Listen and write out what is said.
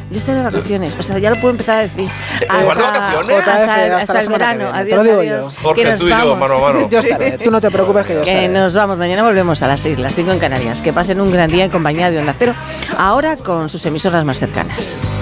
Yo estoy de vacaciones, o sea, ya lo puedo empezar a decir. ¿Estás de vacaciones? Hasta el verano. Te lo digo yo. Jorge, tú y yo, mano a mano. Yo estaré, tú no te preocupes que yo estaré. Que nos vamos, mañana volvemos a las 6, las 5 en Canarias. Que pasen un gran día en compañía de Onda Cero, ahora con sus emisoras más cercanas.